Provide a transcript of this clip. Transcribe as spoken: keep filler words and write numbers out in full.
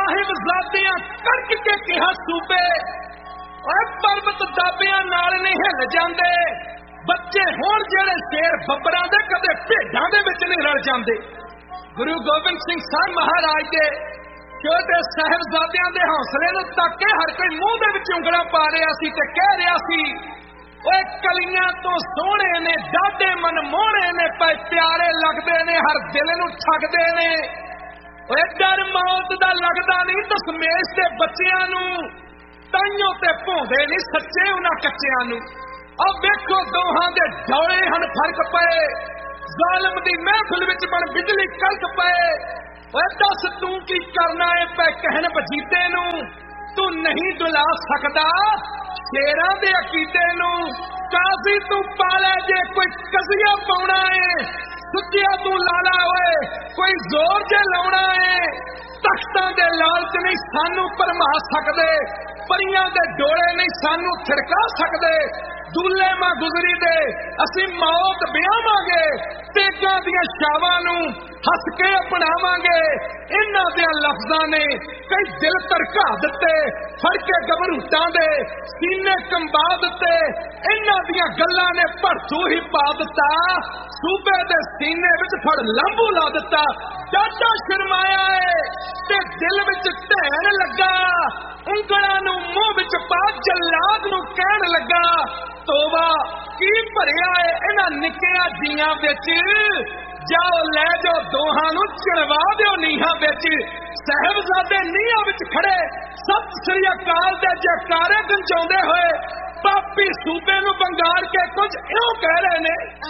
साहिबजादियां कड़क के कहा सूबे पर्वत दाबियां नाल नहीं हिल जाते, बच्चे होण जेड़े शेर बब्बरां दे कदे भेडां दे विच नहीं रल जाते। गुरु गोबिंद सिंह साहब महाराज दे छोटे साहिबजादियां दे हौसले नूं तक के हर कोई मूंह दे विच उंगलां पा रहा सी ते कह रहा सी ओए कलियां तो सोहणे ने डाढे मन मोहणे ने पे प्यारे लगदे ने हर दिल नूं ठगदे ने। ओए डर मौत दा लगदा नहीं दशमेश दे बच्चियां नूं, ताइयों ते भोंदे नहीं सच्चे उन्हां कच्चियां नूं। आ वेखो दोहां दे डोले हन फर्क पए, जालिम दी महफिल विच बण बिजली कड़क पए। ओए दस तू की करना है पै कहन बजीते नूं, तू नहीं डुला सकदा शेरां दे अकीदे नूं। काजी तू पाले जे कोई कजिया पाउणा है, सुचिया तू लाला होए कोई जोर जे लाउणा है। तख्तां दे लालच नहीं सानू भरमा सकदे, परियां दे डोले नहीं सानू थिड़का सकदे। दूल्हे मां गुजरी दे असी मौत ब्यावांगे, तेगां दियां छावां नूं हस के अपनावांगे। इन्हां दे लफ्जां ने कई दिल धड़का दिते, फड़ के गभरूटां दे सीने कंबा दिते। इन्हां दियां गल्लां ने भड़थू ही पा दिता, सूबे दे सीने विच फड़ लांबू ला दिता। डाढा शर्माया है ते दिल विच ढैण लगा, ਉਂਗਲਾਂ ਨੂੰ ਮੂੰਹ ਵਿੱਚ ਪਾ ਜਲਾਦ ਨੂੰ ਕਹਿਣ ਲੱਗਾ ਤੋਬਾ ਕੀ ਭਰਿਆ ਏ ਇਹਨਾਂ ਨਿੱਕਿਆਂ ਜੀਆਂ ਵਿੱਚ। ਜਾਓ ਲੈ ਜਾਓ ਦੋਹਾਂ ਨੂੰ ਚੜਵਾ ਦਿਓ ਨੀਹਾਂ ਵਿੱਚ। ਸਾਹਿਬਜ਼ਾਦੇ ਨੀਹਾਂ ਵਿੱਚ ਖੜੇ ਸਤਿ ਸ੍ਰੀ ਅਕਾਲ ਦੇ ਜੈਕਾਰੇ ਗੰਜਾਉਂਦੇ ਹੋਏ ਪਾਪੀ ਸੂਬੇ ਨੂੰ ਬੰਗਾਰ ਕੇ ਕੁਝ ਇਉਂ ਕਹਿ ਰਹੇ ਨੇ।